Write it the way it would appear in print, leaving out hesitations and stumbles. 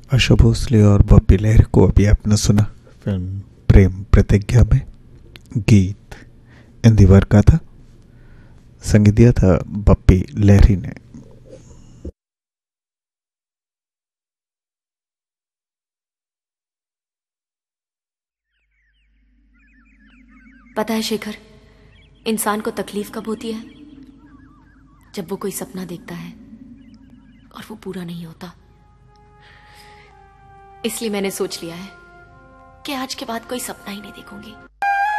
आशा भोसले और बप्पी लहरी को अभी आपने सुना फिल्म प्रेम प्रतिज्ञा में गीत इंदिवर का था। संगीत दिया था बप्पी लहरी ने। पता है शेखर, इंसान को तकलीफ कब होती है? जब वो कोई सपना देखता है और वो पूरा नहीं होता। इसलिए मैंने सोच लिया है कि आज के बाद कोई सपना ही नहीं देखूंगी।